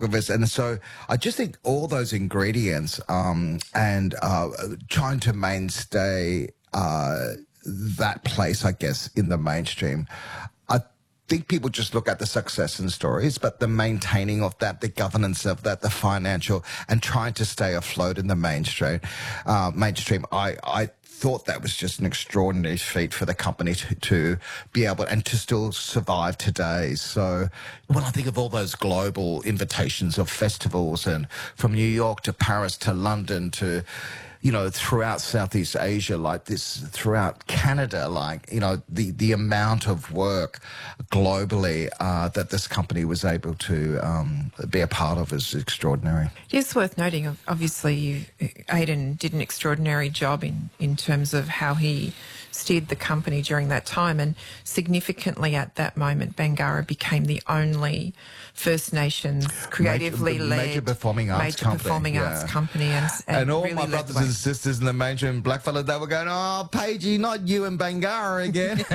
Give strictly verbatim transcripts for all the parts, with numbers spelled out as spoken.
of us. And so I just think all those ingredients um, and uh, trying to mainstay uh, that place, I guess, in the mainstream. I think people just look at the success and stories, but the maintaining of that, the governance of that, the financial, and trying to stay afloat in the mainstream. Uh, mainstream, I, I thought that was just an extraordinary feat for the company to, to be able and to still survive today. So when I think of all those global invitations of festivals, and from New York to Paris to London to, you know, throughout Southeast Asia, like this, throughout Canada, like, you know, the, the amount of work globally uh, that this company was able to um, be a part of is extraordinary. It is worth noting, obviously, you, Aidan did an extraordinary job in, in terms of how he steered the company during that time, and significantly at that moment, Bangarra became the only First Nations creatively major, led major performing arts major company, performing yeah. arts company, and, and, and all really my led brothers the way. and sisters in the mainstream blackfellas, they were going, "Oh, Paigey, not you and Bangarra again."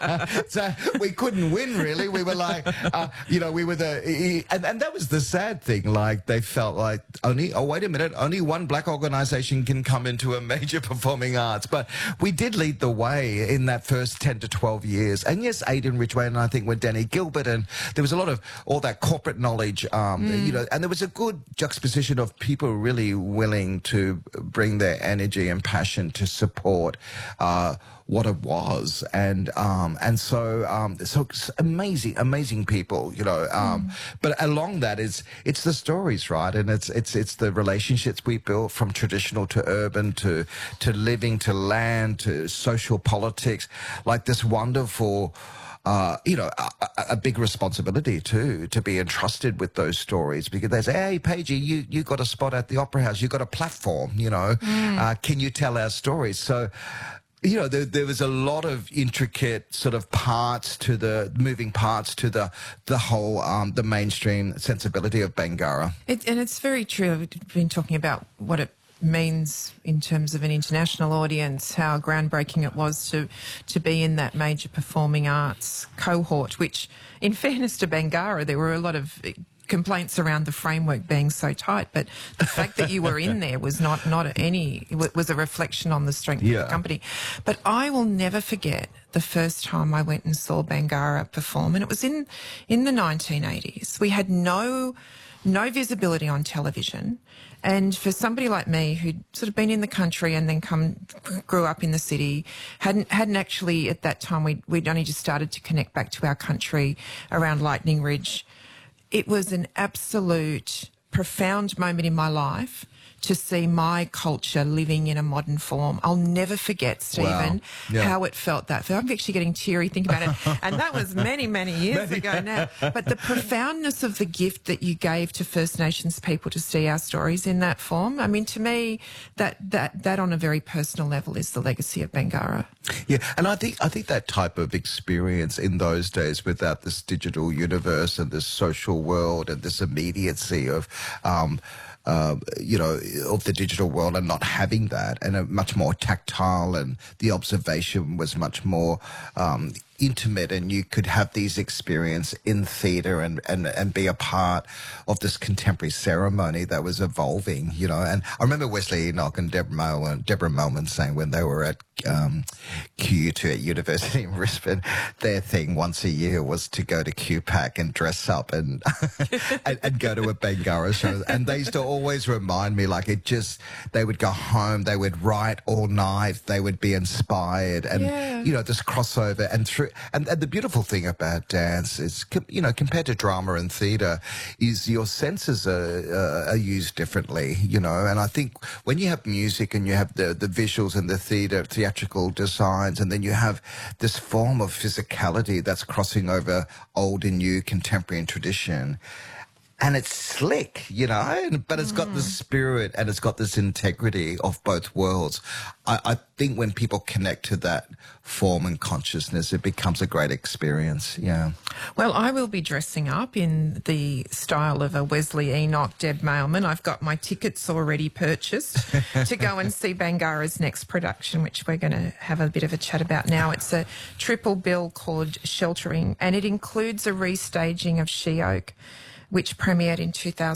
So we couldn't win, really. We were like, uh, you know, we were the, and, and that was the sad thing. Like, they felt like only, oh, wait a minute, only one black organisation can come into a major performing arts. But we did lead the way in that first ten to twelve years. And yes, Aidan Ridgway, and I think with Danny Gilbert, and there was a lot of all that corporate knowledge, um, mm. you know, and there was a good juxtaposition of people really willing to bring their energy and passion to support uh, what it was. And um, and so um, so amazing, amazing people, you know. Um, mm. But along that is it's the stories, right? And it's it's it's the relationships we built from traditional to urban to to living to land to social politics, like this wonderful. Uh, you know, a, a big responsibility too, to be entrusted with those stories, because they say, "Hey, Paigey, you, you got a spot at the Opera House, you got a platform, you know, mm. uh, can you tell our stories?" So, you know, there, there was a lot of intricate sort of parts to the, moving parts to the, the whole, um, the mainstream sensibility of Bangarra. It, and it's very true. We've been talking about what it means in terms of an international audience, how groundbreaking it was to to be in that major performing arts cohort, which, in fairness to Bangarra, there were a lot of complaints around the framework being so tight, but the fact that you were in there was not not any it was a reflection on the strength yeah. of the company. But I will never forget the first time I went and saw Bangarra perform, and it was in in the nineteen eighties. We had no no visibility on television. And for somebody like me who'd sort of been in the country and then come, grew up in the city, hadn't hadn't actually at that time, we'd, we'd only just started to connect back to our country around Lightning Ridge. It was an absolute profound moment in my life to see my culture living in a modern form. I'll never forget, Stephen, wow. yeah. how it felt that. I'm actually getting teary thinking about it. And that was many, many years many. ago now. But the profoundness of the gift that you gave to First Nations people to see our stories in that form, I mean, to me, that that that on a very personal level is the legacy of Bangarra. Yeah, and I think I think that type of experience in those days, without this digital universe and this social world and this immediacy of um Uh, you know, of the digital world, and not having that, and a much more tactile, and the observation was much more um, intimate, and you could have these experiences in theatre and, and, and be a part of this contemporary ceremony that was evolving, you know. And I remember Wesley Enoch and Deborah Melman, Deborah Melman saying when they were at um, Q U two at University in Brisbane, their thing once a year was to go to Q PAC and dress up and, and, and go to a Bangarra show. And they used to always remind me, like, it just, they would go home, they would write all night, they would be inspired, and, yeah. you know, this crossover. And through, and, and the beautiful thing about dance is, you know, compared to drama and theatre, is your senses are, uh, are used differently, you know. And I think when you have music and you have the, the visuals and the theatre, theatrical designs, and then you have this form of physicality that's crossing over old and new, contemporary and tradition, and it's slick, you know, but it's got the spirit and it's got this integrity of both worlds. I, I think when people connect to that form and consciousness, it becomes a great experience, yeah. Well, I will be dressing up in the style of a Wesley Enoch, Deb Mailman. I've got my tickets already purchased to go and see Bangarra's next production, which we're going to have a bit of a chat about now. It's a triple bill called Sheltering, and it includes a restaging of She Oak, which premiered in two thousand.